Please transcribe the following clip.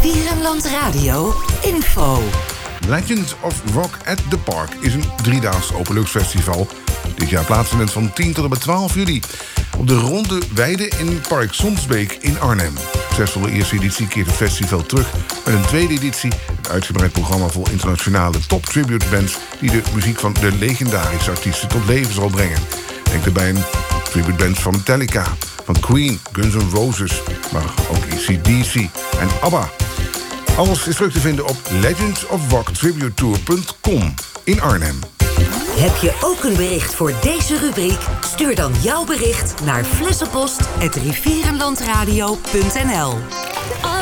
Rivierenland Radio info. Legends of Rock at the Park is een 3-daags openluchtfestival. Dit jaar plaatsvindt van 10 tot en met 12 juli. Op de Ronde Weide in Park Sonsbeek in Arnhem. Succesvolle eerste editie keert het festival terug met een tweede editie. Een uitgebreid programma vol internationale top tribute bands die de muziek van de legendarische artiesten tot leven zal brengen. Denk erbij een tribute bands van Metallica, van Queen, Guns N' Roses, maar ook AC/DC en ABBA. Alles is terug te vinden op legendsofrocktributetour.com in Arnhem. Heb je ook een bericht voor deze rubriek? Stuur dan jouw bericht naar flessenpost@rivierenlandradio.nl.